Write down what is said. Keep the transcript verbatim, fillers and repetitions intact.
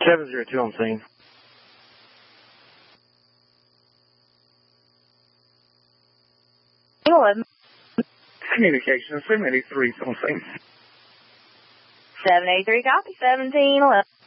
seven zero two on scene. eleven. Communication, seven eighty-three on scene. seven eighty-three, copy, seventeen eleven.